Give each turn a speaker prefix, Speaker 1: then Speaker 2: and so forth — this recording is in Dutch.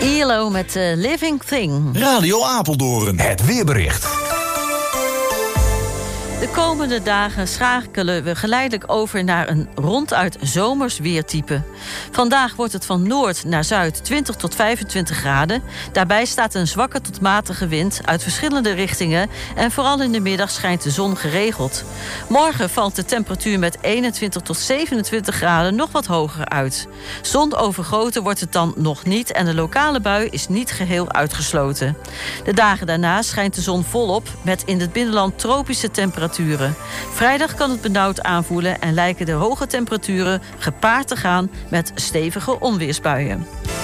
Speaker 1: ELO met Living Thing.
Speaker 2: Radio Apeldoorn. Het weerbericht.
Speaker 1: De komende dagen schakelen we geleidelijk over naar een ronduit zomers weertype. Vandaag wordt het van noord naar zuid 20 tot 25 graden. Daarbij staat een zwakke tot matige wind uit verschillende richtingen en vooral in de middag schijnt de zon geregeld. Morgen valt de temperatuur met 21 tot 27 graden nog wat hoger uit. Zonovergoten wordt het dan nog niet en de lokale bui is niet geheel uitgesloten. De dagen daarna schijnt de zon volop met in het binnenland tropische temperaturen. Vrijdag kan het benauwd aanvoelen en lijken de hoge temperaturen gepaard te gaan met stevige onweersbuien.